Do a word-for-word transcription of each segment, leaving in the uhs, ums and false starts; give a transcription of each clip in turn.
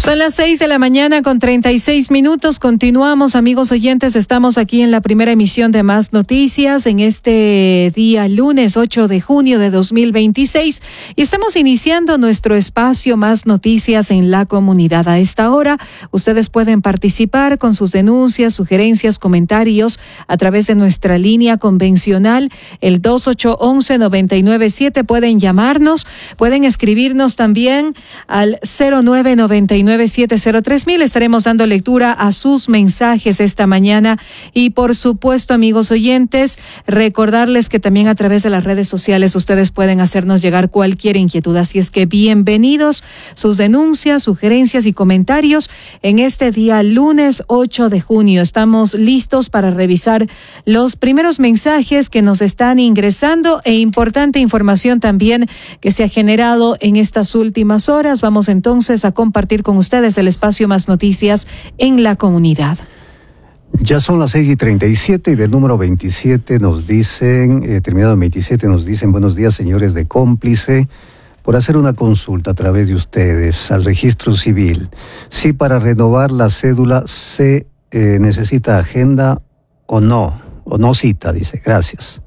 Son las seis de la mañana con treinta y seis minutos. Continuamos, amigos oyentes. Estamos aquí en la primera emisión de Más Noticias en este día lunes ocho de junio de dos mil veintiséis y estamos iniciando nuestro espacio Más Noticias en la comunidad. A esta hora, ustedes pueden participar con sus denuncias, sugerencias, comentarios a través de nuestra línea convencional, el dos ocho once noventa y nueve siete. Pueden llamarnos, pueden escribirnos también al cero nueve noventa y nueve siete cero tres mil. Estaremos dando lectura a sus mensajes esta mañana y, por supuesto, amigos oyentes, recordarles que también a través de las redes sociales ustedes pueden hacernos llegar cualquier inquietud. Así es que bienvenidos sus denuncias, sugerencias y comentarios en este día lunes ocho de junio. Estamos listos para revisar los primeros mensajes que nos están ingresando e importante información también que se ha generado en estas últimas horas. Vamos entonces a compartir con ustedes el espacio Más Noticias en la comunidad. Ya son las seis y treinta y siete y del número veintisiete nos dicen, eh, terminado en veintisiete, nos dicen: buenos días, señores de Cómplice, por hacer una consulta a través de ustedes al registro civil. Si para renovar la cédula se eh, necesita agenda o no, o no cita, dice. Gracias.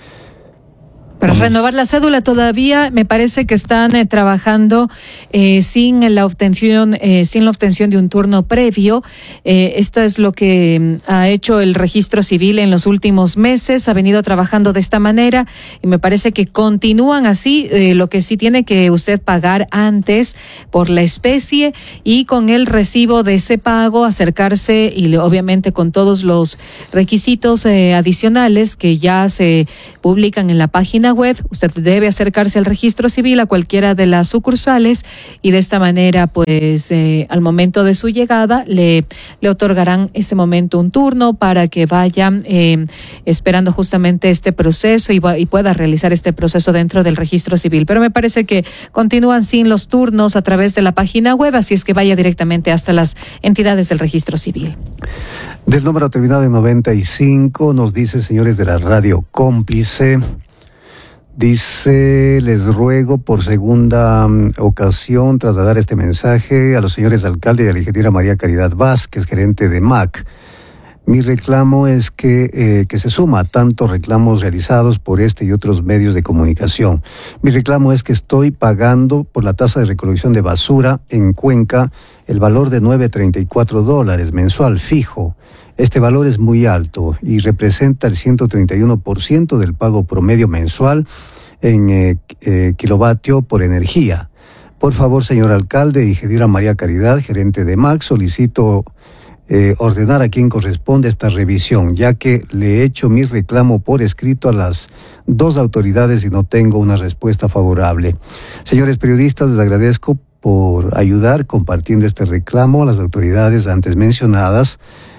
Para Vamos. renovar la cédula todavía me parece que están eh, trabajando eh, sin la obtención eh, sin la obtención de un turno previo. Eh, esto es lo que ha hecho el registro civil en los últimos meses. Ha venido trabajando de esta manera y me parece que continúan así. Eh, lo que sí tiene que usted pagar antes por la especie y con el recibo de ese pago acercarse y obviamente con todos los requisitos eh, adicionales que ya se publican en la página web. Usted debe acercarse al registro civil a cualquiera de las sucursales y de esta manera, pues, eh, al momento de su llegada le, le otorgarán ese momento un turno para que vaya eh, esperando justamente este proceso y, va, y pueda realizar este proceso dentro del registro civil. Pero me parece que continúan sin los turnos a través de la página web, así es que vaya directamente hasta las entidades del registro civil. Del número terminado en noventa y cinco nos dice: señores de la radio Cómplice, dice, les ruego por segunda um, ocasión trasladar este mensaje a los señores alcalde y a la ingeniera María Caridad Vázquez, gerente de M A C. Mi reclamo es que, eh, que se suma a tantos reclamos realizados por este y otros medios de comunicación. Mi reclamo es que estoy pagando por la tasa de recolección de basura en Cuenca el valor de nueve treinta y cuatro dólares mensual fijo. Este valor es muy alto y representa el ciento treinta y uno por ciento del pago promedio mensual en eh, eh, kilovatio por energía. Por favor, señor alcalde y ingeniera María Caridad, gerente de M A C, solicito eh, ordenar a quien corresponde esta revisión, ya que le he hecho mi reclamo por escrito a las dos autoridades y no tengo una respuesta favorable. Señores periodistas, les agradezco por ayudar compartiendo este reclamo a las autoridades antes mencionadas.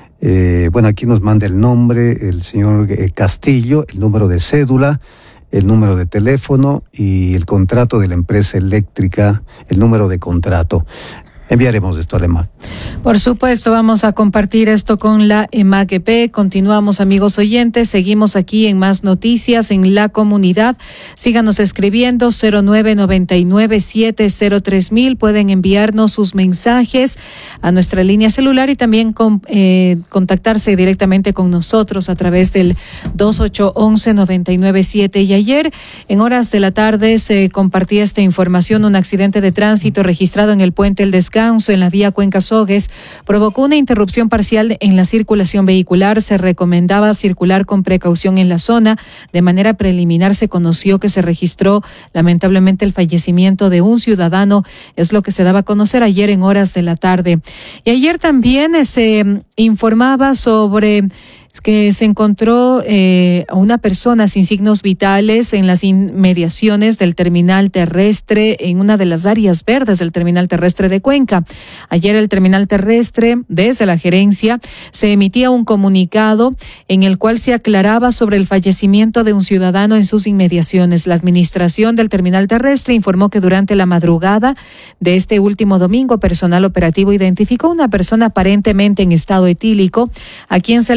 Eh, bueno, aquí nos manda el nombre, el señor eh, Castillo, el número de cédula, el número de teléfono y el contrato de la empresa eléctrica, el número de contrato. Enviaremos esto a la E M A C. Por supuesto, vamos a compartir esto con la E M A C E P. Continuamos, amigos oyentes, seguimos aquí en Más Noticias en la comunidad. Síganos escribiendo cero nueve noventa y nueve siete cero tres mil. Pueden enviarnos sus mensajes a nuestra línea celular y también con, eh, contactarse directamente con nosotros a través del dos ocho once noventa y nueve siete. Y ayer, en horas de la tarde, se compartía esta información: un accidente de tránsito registrado en el puente El Descanso en la vía Cuenca-Sogues provocó una interrupción parcial en la circulación vehicular. Se recomendaba circular con precaución en la zona. De manera preliminar se conoció que se registró lamentablemente el fallecimiento de un ciudadano, es lo que se daba a conocer ayer en horas de la tarde. Y ayer también se informaba sobre que se encontró eh, a una persona sin signos vitales en las inmediaciones del terminal terrestre, en una de las áreas verdes del terminal terrestre de Cuenca. Ayer el terminal terrestre, desde la gerencia, se emitía un comunicado en el cual se aclaraba sobre el fallecimiento de un ciudadano en sus inmediaciones. La administración del terminal terrestre informó que durante la madrugada de este último domingo, personal operativo identificó una persona aparentemente en estado etílico, a quien se le brindó asistencia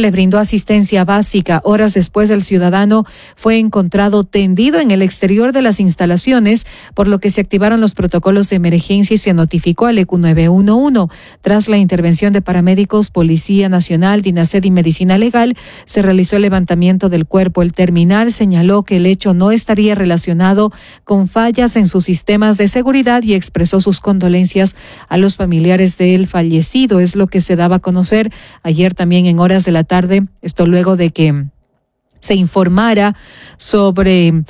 asistencia básica. Horas después, el ciudadano fue encontrado tendido en el exterior de las instalaciones, por lo que se activaron los protocolos de emergencia y se notificó al E Q nueve uno uno. Tras la intervención de paramédicos, Policía Nacional, DINASED y Medicina Legal, se realizó el levantamiento del cuerpo. El terminal señaló que el hecho no estaría relacionado con fallas en sus sistemas de seguridad y expresó sus condolencias a los familiares del fallecido. Es lo que se daba a conocer ayer también en horas de la tarde, esto luego de que se informara sobre el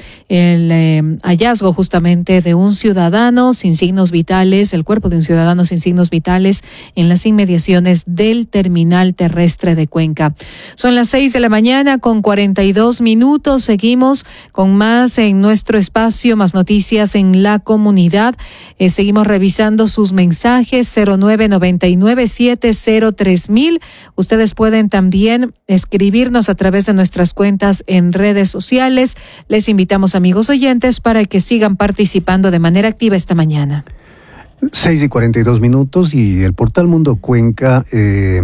eh, hallazgo justamente de un ciudadano sin signos vitales, el cuerpo de un ciudadano sin signos vitales en las inmediaciones del terminal terrestre de Cuenca. Son las seis de la mañana con cuarenta y dos minutos. Seguimos con más en nuestro espacio, más noticias en la comunidad. Eh, seguimos revisando sus mensajes cero nueve noventa y nueve siete cero tres mil. Ustedes pueden también escribirnos a través de nuestras cuentas en redes sociales. Les invitamos, amigos oyentes, para que sigan participando de manera activa esta mañana. Seis y cuarenta y dos minutos y el portal Mundo Cuenca eh,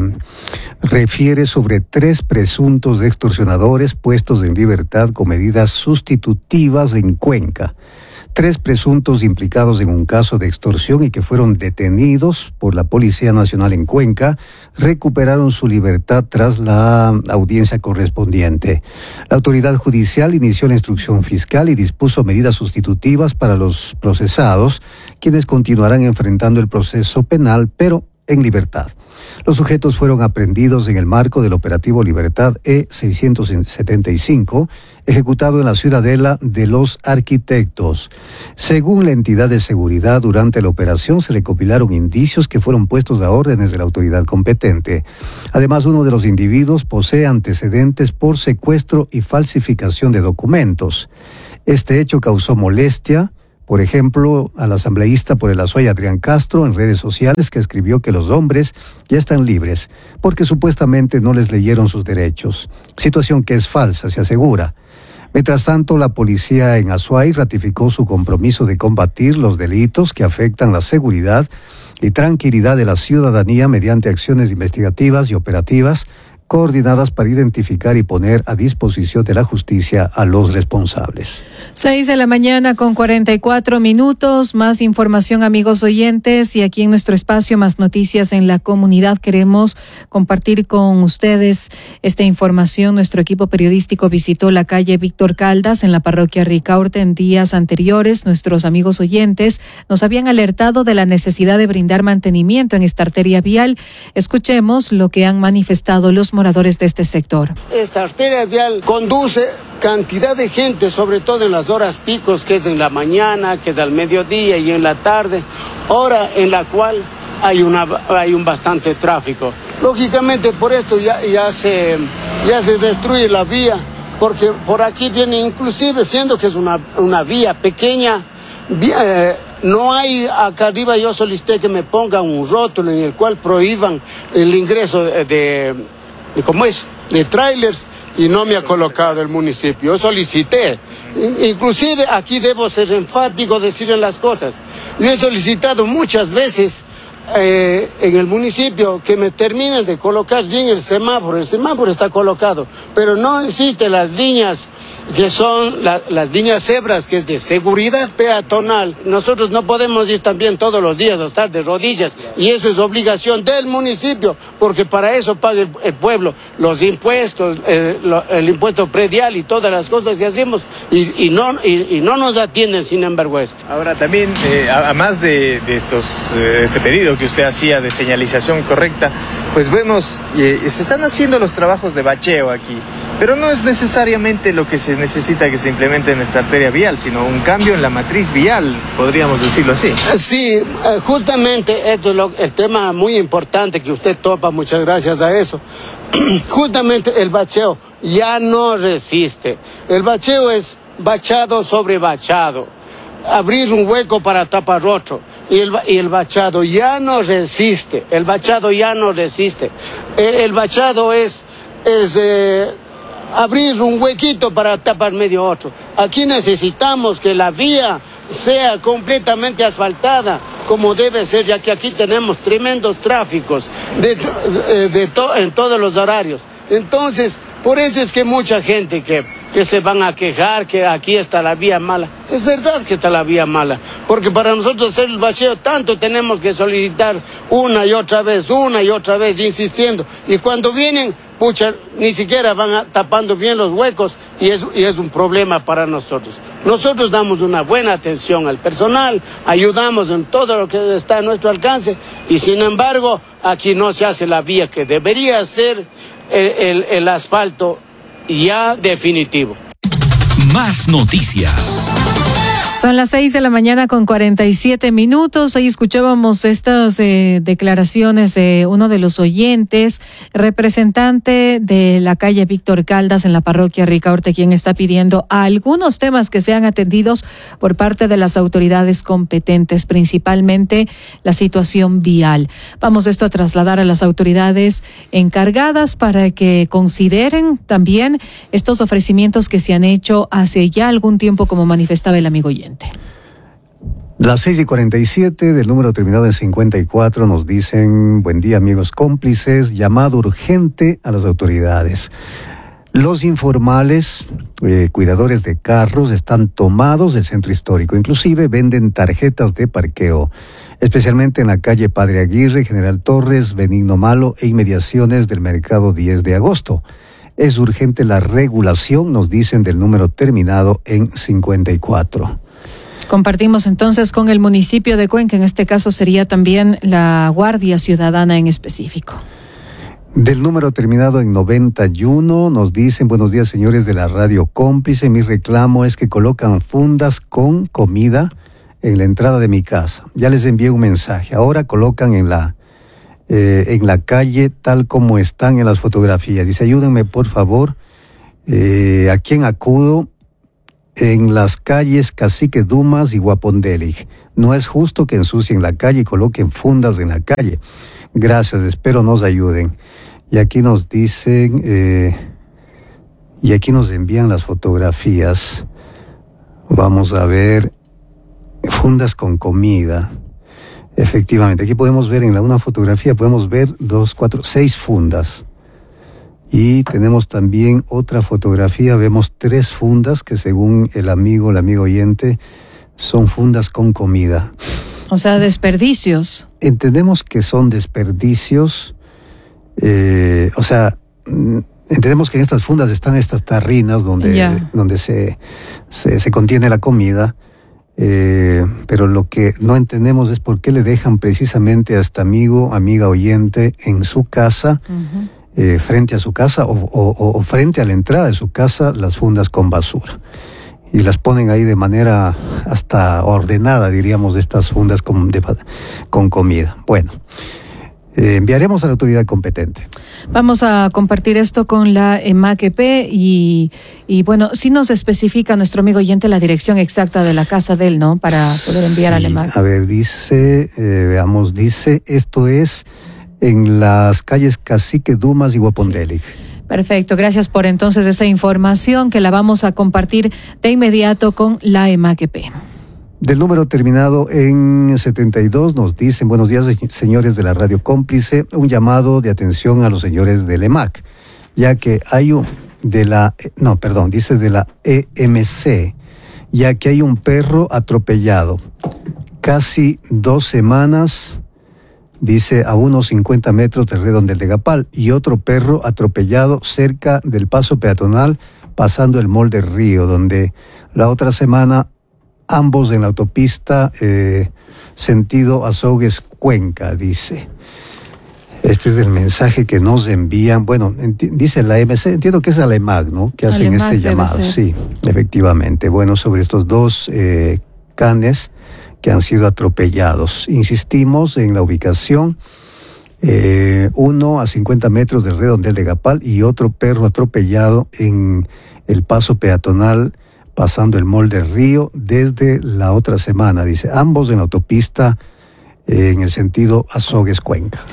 refiere sobre tres presuntos extorsionadores puestos en libertad con medidas sustitutivas en Cuenca. Tres presuntos implicados en un caso de extorsión y que fueron detenidos por la Policía Nacional en Cuenca recuperaron su libertad tras la audiencia correspondiente. La autoridad judicial inició la instrucción fiscal y dispuso medidas sustitutivas para los procesados, quienes continuarán enfrentando el proceso penal, pero en libertad. Los sujetos fueron aprehendidos en el marco del operativo Libertad E seiscientos setenta y cinco, ejecutado en la Ciudadela de los Arquitectos. Según la entidad de seguridad, durante la operación se recopilaron indicios que fueron puestos a órdenes de la autoridad competente. Además, uno de los individuos posee antecedentes por secuestro y falsificación de documentos. Este hecho causó molestia, por ejemplo, al asambleísta por el Azuay Adrián Castro en redes sociales, que escribió que los hombres ya están libres porque supuestamente no les leyeron sus derechos, situación que es falsa, se asegura. Mientras tanto, la policía en Azuay ratificó su compromiso de combatir los delitos que afectan la seguridad y tranquilidad de la ciudadanía mediante acciones investigativas y operativas coordinadas para identificar y poner a disposición de la justicia a los responsables. Seis de la mañana con cuarenta y cuatro minutos. Más información, amigos oyentes, y aquí en nuestro espacio Más Noticias en la Comunidad queremos compartir con ustedes esta información. Nuestro equipo periodístico visitó la calle Víctor Caldas en la parroquia Ricaurte en días anteriores. Nuestros amigos oyentes nos habían alertado de la necesidad de brindar mantenimiento en esta arteria vial. Escuchemos lo que han manifestado los moradores de este sector. Esta arteria vial conduce cantidad de gente, sobre todo en las horas picos, que es en la mañana, que es al mediodía y en la tarde, hora en la cual hay una hay un bastante tráfico. Lógicamente por esto ya, ya se ya se destruye la vía, porque por aquí viene, inclusive siendo que es una, una vía pequeña, vía, eh, no hay, acá arriba yo solicité que me pongan un rótulo en el cual prohíban el ingreso de, de de ¿cómo es? de trailers, y no me ha colocado el municipio. Yo solicité, inclusive aquí debo ser enfático, decir en las cosas. Yo he solicitado muchas veces eh, en el municipio que me terminen de colocar bien el semáforo. El semáforo está colocado, pero no existen las líneas que son la, las líneas cebras, que es de seguridad peatonal. Nosotros no podemos ir también todos los días a estar de rodillas, y eso es obligación del municipio, porque para eso paga el, el pueblo los impuestos, eh, lo, el impuesto predial y todas las cosas que hacemos, y, y, no, y, y no nos atienden, sin embargo eso. Ahora también, eh, además de, de estos, eh, este pedido que usted hacía de señalización correcta, pues vemos, eh, se están haciendo los trabajos de bacheo aquí, pero no es necesariamente lo que se necesita que se implemente en esta arteria vial, sino un cambio en la matriz vial, podríamos decirlo así. Sí, justamente esto es lo, el tema muy importante que usted topa, muchas gracias a eso. Justamente el bacheo ya no resiste. El bacheo es bachado sobre bachado, abrir un hueco para tapar otro, y el, y el bachado ya no resiste, el bachado ya no resiste. El, el bachado es, es eh, abrir un huequito para tapar medio otro. Aquí necesitamos que la vía sea completamente asfaltada, como debe ser, ya que aquí tenemos tremendos tráficos de, de to, en todos los horarios. Entonces, por eso es que mucha gente que, que se van a quejar que aquí está la vía mala. Es verdad que está la vía mala, porque para nosotros hacer el bacheo tanto tenemos que solicitar una y otra vez, una y otra vez, insistiendo. Y cuando vienen, pucha, ni siquiera van a, tapando bien los huecos y es, y es un problema para nosotros. Nosotros damos una buena atención al personal, ayudamos en todo lo que está a nuestro alcance y sin embargo aquí no se hace la vía que debería ser el, el, el asfalto ya definitivo. Más noticias. Son las seis de la mañana con cuarenta y siete minutos. Ahí escuchábamos estas eh, declaraciones de uno de los oyentes, representante de la calle Víctor Caldas en la parroquia Ricaurte, quien está pidiendo a algunos temas que sean atendidos por parte de las autoridades competentes, principalmente la situación vial. Vamos esto a trasladar a las autoridades encargadas para que consideren también estos ofrecimientos que se han hecho hace ya algún tiempo, como manifestaba el amigo oyente. Las seis y cuarenta y siete del número terminado en cincuenta y cuatro nos dicen: buen día amigos cómplices, llamado urgente a las autoridades. Los informales, eh, cuidadores de carros, están tomados del centro histórico, inclusive venden tarjetas de parqueo, especialmente en la calle Padre Aguirre, General Torres, Benigno Malo e inmediaciones del mercado diez de agosto. Es urgente la regulación, nos dicen, del número terminado en cincuenta y cuatro. Compartimos entonces con el municipio de Cuenca, en este caso sería también la Guardia Ciudadana en específico. Del número terminado en noventa y uno nos dicen: buenos días señores de la radio cómplice, mi reclamo es que colocan fundas con comida en la entrada de mi casa. Ya les envié un mensaje, ahora colocan en la, eh, en la calle tal como están en las fotografías. Dice: ayúdenme por favor, eh, ¿a quién acudo? En las calles Cacique Dumas y Guapondelig. No es justo que ensucien la calle y coloquen fundas en la calle. Gracias, espero nos ayuden. Y aquí nos dicen, eh, y aquí nos envían las fotografías. Vamos a ver, fundas con comida. Efectivamente, aquí podemos ver en la una fotografía, podemos ver dos, cuatro, seis fundas. Y tenemos también otra fotografía, vemos tres fundas que según el amigo, el amigo oyente, son fundas con comida. O sea, desperdicios. Entendemos que son desperdicios, eh, o sea, entendemos que en estas fundas están estas tarrinas donde, yeah. donde se, se, se contiene la comida, eh, pero lo que no entendemos es por qué le dejan precisamente a este amigo, amiga oyente, en su casa, uh-huh. Eh, frente a su casa o, o, o frente a la entrada de su casa, las fundas con basura. Y las ponen ahí de manera hasta ordenada, diríamos, estas fundas con, de, con comida. Bueno, eh, enviaremos a la autoridad competente. Vamos a compartir esto con la EMAQP y, y bueno, sí nos especifica nuestro amigo oyente la dirección exacta de la casa de él, ¿no? Para poder enviar sí, a la EMAQP. A ver, dice, eh, veamos, dice, esto es en las calles Cacique Dumas y Guapondelig. Sí. Perfecto, gracias por entonces esa información que la vamos a compartir de inmediato con la EMAQP. Del número terminado en setenta y dos nos dicen: buenos días señores de la radio cómplice, un llamado de atención a los señores del EMAC, ya que hay un, de la, no, perdón, dice de la E M C, ya que hay un perro atropellado, casi dos semanas, dice, a unos cincuenta metros del redondel de Gapal, y otro perro atropellado cerca del paso peatonal pasando el Mall del Río, donde la otra semana ambos en la autopista eh, sentido Azogues Cuenca, dice. Este es el mensaje que nos envían, bueno, enti- dice la M C, entiendo que es la EMAG, ¿no? Que hacen Alemag este llamado, sí, efectivamente. Bueno, sobre estos dos eh, canes que han sido atropellados. Insistimos en la ubicación, eh, uno a cincuenta metros del redondel de Gapal y otro perro atropellado en el paso peatonal pasando el Mall del Río desde la otra semana, dice, ambos en la autopista eh, en el sentido Azogues Cuenca.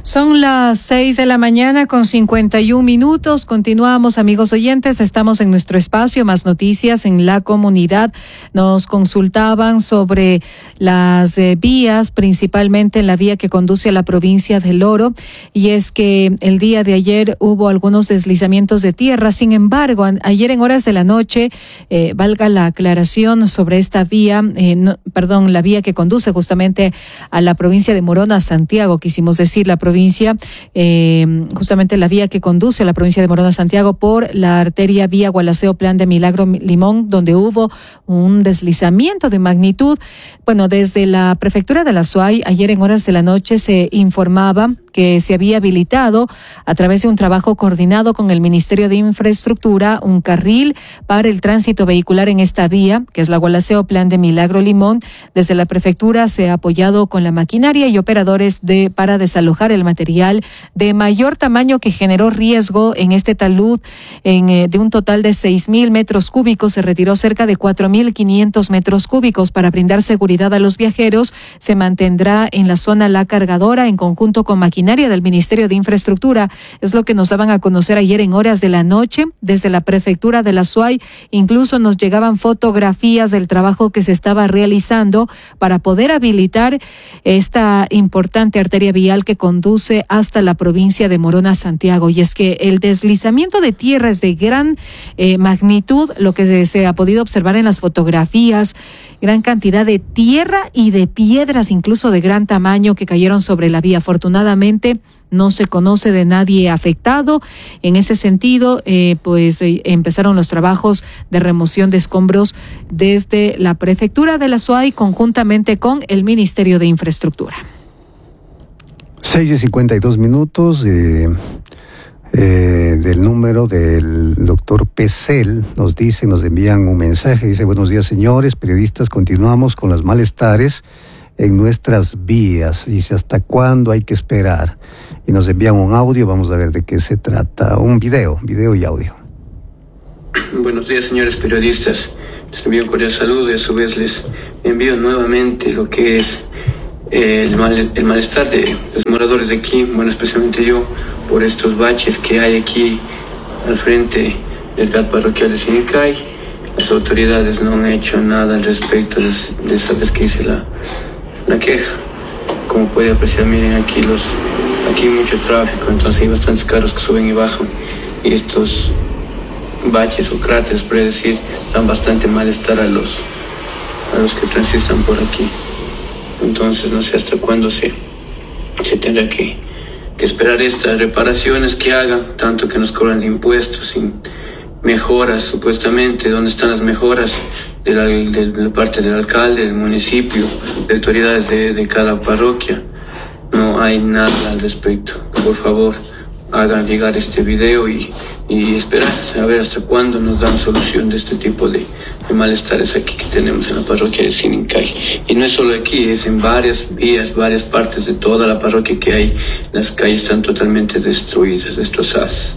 Son las seis de la mañana con cincuenta y un minutos. Continuamos, amigos oyentes. Estamos en nuestro espacio Más Noticias en la Comunidad. Nos consultaban sobre las eh, vías, principalmente en la vía que conduce a la provincia del Oro. Y es que el día de ayer hubo algunos deslizamientos de tierra. Sin embargo, a, ayer en horas de la noche, eh, valga la aclaración sobre esta vía, eh, no, perdón, la vía que conduce justamente a la provincia de Morona, Santiago, quisimos decir la provincia provincia, eh, justamente la vía que conduce a la provincia de Morona, Santiago, por la arteria vía Gualaceo Plan de Milagro Limón, donde hubo un deslizamiento de magnitud. Bueno, desde la prefectura de la Suay, ayer en horas de la noche se informaba que se había habilitado a través de un trabajo coordinado con el Ministerio de Infraestructura un carril para el tránsito vehicular en esta vía, que es la Gualaceo Plan de Milagro Limón. Desde la prefectura se ha apoyado con la maquinaria y operadores de para desalojar el material de mayor tamaño que generó riesgo en este talud. En, eh, de un total de seis mil metros cúbicos, se retiró cerca de cuatro mil quinientos metros cúbicos. Para brindar seguridad a los viajeros, se mantendrá en la zona la cargadora en conjunto con maquinaria del Ministerio de Infraestructura. Es lo que nos daban a conocer ayer en horas de la noche desde la prefectura de la Suay. Incluso nos llegaban fotografías del trabajo que se estaba realizando para poder habilitar esta importante arteria vial que conduce hasta la provincia de Morona, Santiago. Y es que el deslizamiento de tierra es de gran eh, magnitud, lo que se, se ha podido observar en las fotografías, gran cantidad de tierra y de piedras, incluso de gran tamaño, que cayeron sobre la vía. Afortunadamente, no se conoce de nadie afectado. En ese sentido, eh, pues eh, empezaron los trabajos de remoción de escombros desde la prefectura de la Suay conjuntamente con el Ministerio de Infraestructura. seis y cincuenta y dos minutos. Eh, eh, del número del doctor Pesel, nos dice, nos envían un mensaje, dice: buenos días, señores periodistas, continuamos con los malestares en nuestras vías. Dice: ¿hasta cuándo hay que esperar? Y nos envían un audio, vamos a ver de qué se trata, un video, video y audio. Buenos días, señores periodistas, les envío un cordial saludo y a su vez les envío nuevamente lo que es eh, el, mal, el malestar de los moradores de aquí, bueno, especialmente yo, por estos baches que hay aquí al frente del G A T parroquial de Sinincay. Las autoridades no han hecho nada al respecto de, de esa vez que hice la la queja. Como puede apreciar, miren aquí los aquí hay mucho tráfico, entonces hay bastantes carros que suben y bajan, y estos baches o cráteres, por decir, dan bastante malestar a los a los que transitan por aquí. Entonces no sé hasta cuándo se, se tendrá que, que esperar estas reparaciones que hagan, tanto que nos cobran de impuestos sin mejoras, supuestamente. ¿Dónde están las mejoras de la, de la parte del alcalde, del municipio, de autoridades de, de cada parroquia? No hay nada al respecto. Por favor, hagan llegar este video y, y esperar a ver hasta cuándo nos dan solución de este tipo de, de malestares aquí que tenemos en la parroquia de Sinincay. Y no es solo aquí, es en varias vías, varias partes de toda la parroquia que hay. Las calles están totalmente destruidas, destrozadas.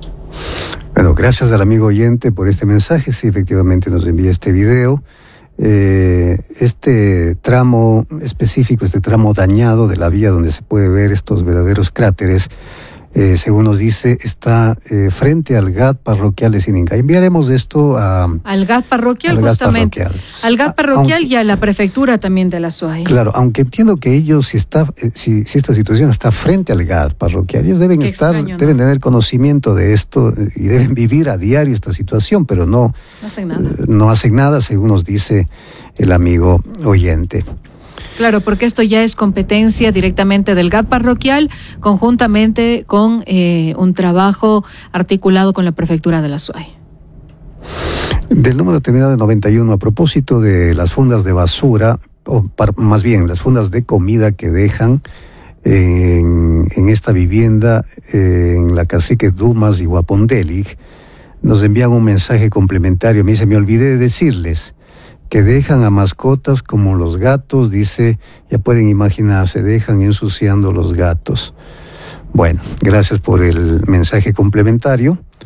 Bueno, gracias al amigo oyente por este mensaje. Sí, efectivamente nos envía este video. Eh, este tramo específico, este tramo dañado de la vía donde se puede ver estos verdaderos cráteres, eh, según nos dice, está eh, frente al G A T parroquial de Sinincay. Enviaremos esto a... Al G A T parroquial, al justamente. G A T parroquial. Al G A T parroquial aunque, y a la prefectura también de la Suay. Claro, aunque entiendo que ellos, si está, eh, si, si esta situación está frente al G A T parroquial, ellos deben Qué estar, extraño, deben ¿no? tener conocimiento de esto y deben vivir a diario esta situación, pero no, no hacen nada. Eh, no hacen nada, según nos dice el amigo oyente. Claro, porque esto ya es competencia directamente del G A T parroquial, conjuntamente con eh, un trabajo articulado con la prefectura de la Suay. Del número terminado de noventa y uno, a propósito de las fundas de basura, o par, más bien las fundas de comida que dejan en, en esta vivienda, en la cacique Dumas y Guapondelig, nos envían un mensaje complementario. Me dice: me olvidé de decirles que dejan a mascotas como los gatos, dice, ya pueden imaginarse, dejan ensuciando los gatos. Bueno, gracias por el mensaje complementario.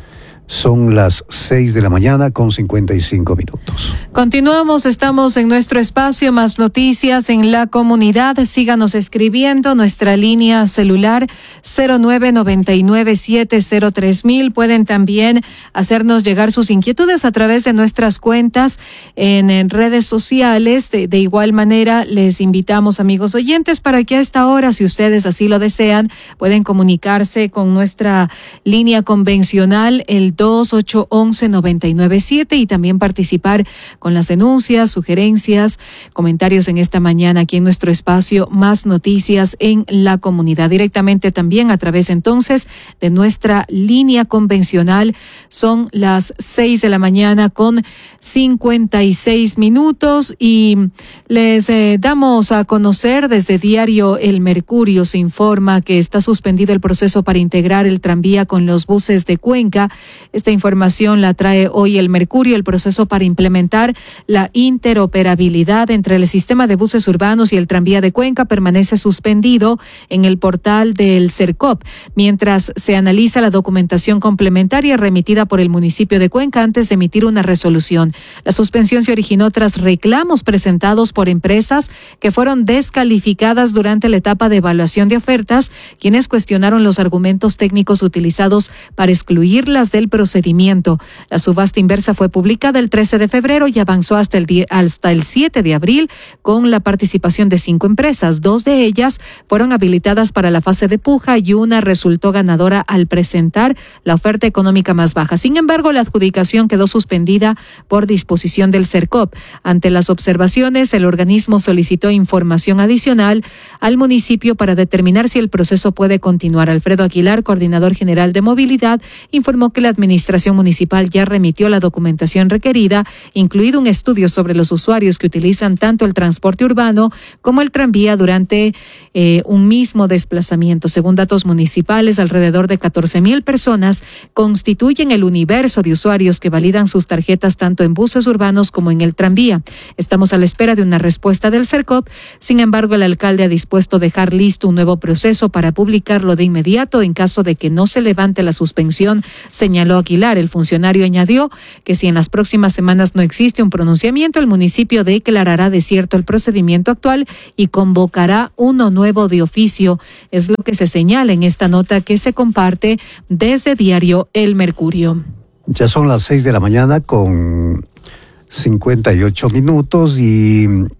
Son las seis de la mañana con cincuenta y cinco minutos. Continuamos, estamos en nuestro espacio Más Noticias en la Comunidad. Síganos escribiendo, nuestra línea celular cero nueve nueve nueve siete cero tres mil. Pueden también hacernos llegar sus inquietudes a través de nuestras cuentas en, en redes sociales. De, de igual manera, les invitamos, amigos oyentes, para que a esta hora, si ustedes así lo desean, pueden comunicarse con nuestra línea convencional, el dos ocho once noventa y nueve siete, y también participar con las denuncias, sugerencias, comentarios en esta mañana aquí en nuestro espacio Más Noticias en la Comunidad. Directamente también a través entonces de nuestra línea convencional. Son las seis de la mañana con cincuenta y seis minutos y les eh, damos a conocer desde Diario El Mercurio. Se informa que está suspendido el proceso para integrar el tranvía con los buses de Cuenca. Esta información la trae hoy El Mercurio. El proceso para implementar la interoperabilidad entre el sistema de buses urbanos y el tranvía de Cuenca permanece suspendido en el portal del CERCOP, mientras se analiza la documentación complementaria remitida por el municipio de Cuenca antes de emitir una resolución. La suspensión se originó tras reclamos presentados por empresas que fueron descalificadas durante la etapa de evaluación de ofertas, quienes cuestionaron los argumentos técnicos utilizados para excluirlas del procedimiento. La subasta inversa fue publicada el trece de febrero y avanzó hasta el, die- hasta el siete de abril con la participación de cinco empresas. Dos de ellas fueron habilitadas para la fase de puja y una resultó ganadora al presentar la oferta económica más baja. Sin embargo, la adjudicación quedó suspendida por disposición del CERCOP. Ante las observaciones, el organismo solicitó información adicional al municipio para determinar si el proceso puede continuar. Alfredo Aguilar, coordinador general de movilidad, informó que la administración municipal ya remitió la documentación requerida, incluido un estudio sobre los usuarios que utilizan tanto el transporte urbano como el tranvía durante eh, un mismo desplazamiento. Según datos municipales, alrededor de catorce mil personas constituyen el universo de usuarios que validan sus tarjetas tanto en buses urbanos como en el tranvía. Estamos a la espera de una respuesta del CERCOP. Sin embargo, el alcalde ha dispuesto dejar listo un nuevo proceso para publicarlo de inmediato en caso de que no se levante la suspensión, señaló Aguilar. El funcionario añadió que si en las próximas semanas no existe un pronunciamiento, el municipio declarará desierto el procedimiento actual y convocará uno nuevo de oficio. Es lo que se señala en esta nota que se comparte desde Diario El Mercurio. Ya son las seis de la mañana con cincuenta y ocho minutos y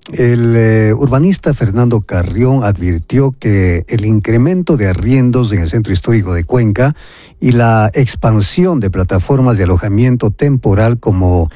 el eh, urbanista Fernando Carrión advirtió que el incremento de arriendos en el centro histórico de Cuenca y la expansión de plataformas de alojamiento temporal como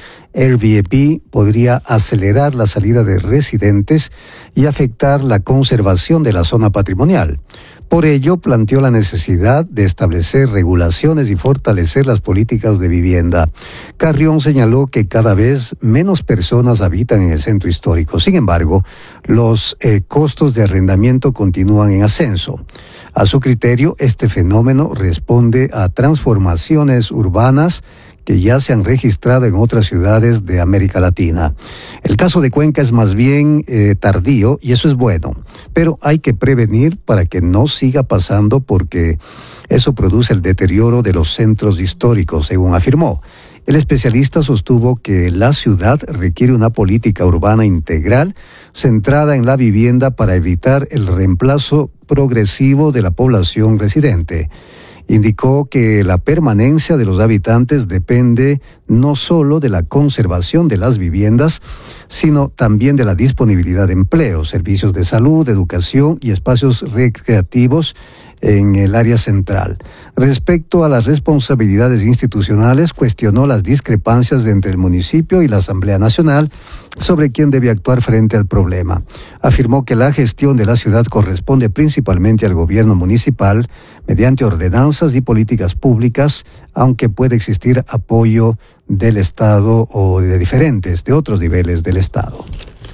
Airbnb podría acelerar la salida de residentes y afectar la conservación de la zona patrimonial. Por ello, planteó la necesidad de establecer regulaciones y fortalecer las políticas de vivienda. Carrión señaló que cada vez menos personas habitan en el centro histórico. Sin embargo, los eh, costos de arrendamiento continúan en ascenso. A su criterio, este fenómeno responde a transformaciones urbanas que ya se han registrado en otras ciudades de América Latina. El caso de Cuenca es más bien eh, tardío y eso es bueno, pero hay que prevenir para que no siga pasando porque eso produce el deterioro de los centros históricos, según afirmó. El especialista sostuvo que la ciudad requiere una política urbana integral centrada en la vivienda para evitar el reemplazo progresivo de la población residente. Indicó que la permanencia de los habitantes depende no solo de la conservación de las viviendas, sino también de la disponibilidad de empleo, servicios de salud, educación y espacios recreativos en el área central. Respecto a las responsabilidades institucionales, cuestionó las discrepancias entre el municipio y la Asamblea Nacional sobre quién debe actuar frente al problema. Afirmó que la gestión de la ciudad corresponde principalmente al gobierno municipal mediante ordenanzas y políticas públicas, aunque puede existir apoyo del Estado o de diferentes, de otros niveles del Estado.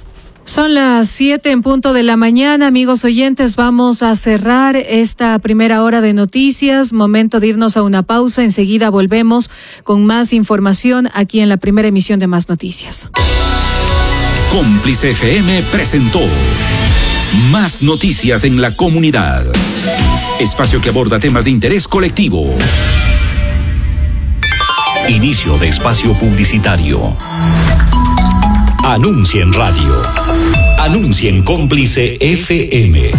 Son las siete en punto de la mañana, amigos oyentes, vamos a cerrar esta primera hora de noticias, momento de irnos a una pausa, enseguida volvemos con más información aquí en la primera emisión de Más Noticias. Cómplice F M presentó Más Noticias en la Comunidad, espacio que aborda temas de interés colectivo. Inicio de espacio publicitario. Anuncia en radio. Anuncia en Cómplice F M.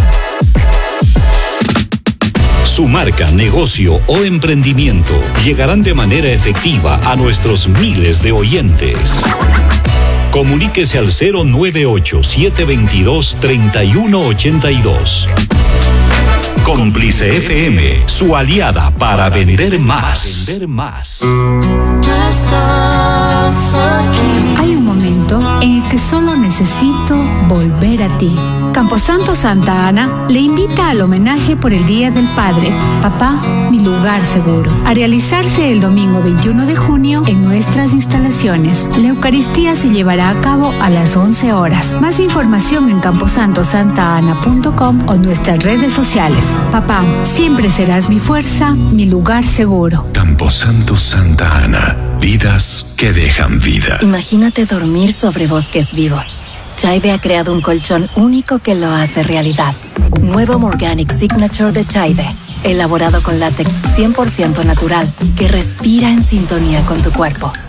Su marca, negocio o emprendimiento llegarán de manera efectiva a nuestros miles de oyentes. Comuníquese al cero nueve ocho, siete dos dos, tres uno ocho dos. Cómplice F M, su aliada para vender más. Vender más. Hay un momento en el que solo necesito volver a ti. Camposanto Santa Ana le invita al homenaje por el Día del Padre, Papá, mi lugar seguro, a realizarse el domingo veintiuno de junio en nuestras instalaciones. La Eucaristía se llevará a cabo a las once horas. Más información en camposanto santa ana punto com o nuestras redes sociales. Papá, siempre serás mi fuerza, mi lugar seguro. Camposanto Santa Ana, vidas que dejan vida. Imagínate dormir sobre bosques vivos. Chaide ha creado un colchón único que lo hace realidad. Nuevo Morganic Signature de Chaide, elaborado con látex cien por ciento natural, que respira en sintonía con tu cuerpo.